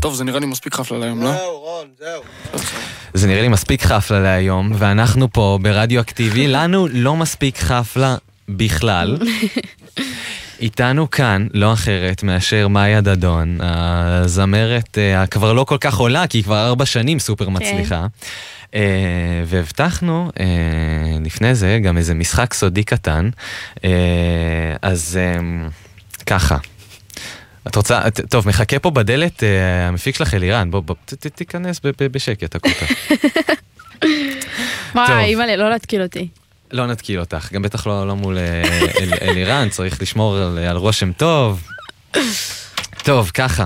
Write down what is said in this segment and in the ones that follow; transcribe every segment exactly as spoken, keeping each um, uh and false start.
טוב, זה נראה לי מספיק חפלה להיום, לא? זהו, רון, זהו. זה נראה לי מספיק חפלה להיום, ואנחנו פה ברדיו אקטיבי, לנו לא מספיק חפלה בכלל. איתנו כאן, לא אחרת מאשר מאיה דדון, הזמרת, כבר לא כל כך עולה, כי היא כבר ארבע שנים סופר מצליחה. והבטחנו לפני זה גם איזה משחק סודי קטן, אז ככה. את רוצה, טוב, מחכה פה בדלת המפיק שלך אלירן, בוא, בוא, תיכנס בשקט, הקוטה. וואי, אימא'לה, לא להתקיל אותי. לא נתקיל אותך, גם בטח לא, לא מול אל, אלירן, צריך לשמור על, על רושם טוב. טוב, ככה.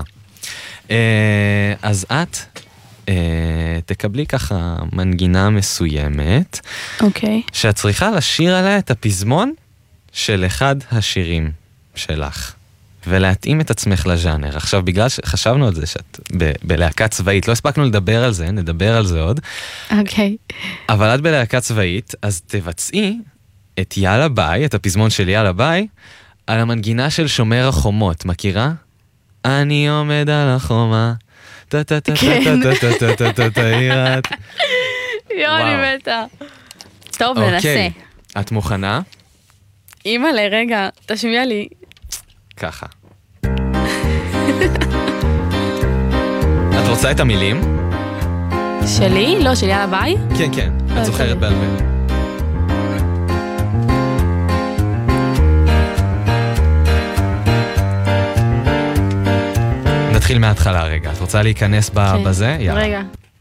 אז את תקבלי ככה מנגינה מסוימת, אוקיי. שאת צריכה לשיר עליה את הפזמון של אחד השירים שלך. ולהתאים את עצמך לז'אנר. עכשיו, בגלל שחשבנו על זה שאת ב- בלהקה צבאית, לא הספקנו לדבר על זה, נדבר על זה עוד. אוקיי. אבל את בלהקה צבאית, אז תבצעי את יאללה ביי, את הפזמון של יאללה ביי, על המנגינה של שומר החומות, מכירה? אני עומד על החומה, טה טה טה טה טה טה טה טה טה ירת. יואו, אני מתה. טוב, ננסה. את מוכנה? אימא'לה, רגע, תשמיע לי. ככה. את רוצה את המילים? שלי? לא, של יאללה ביי? כן, כן, את זוכרת בעל פה. נתחיל מההתחלה רגע. את רוצה להיכנס בזה? רגע.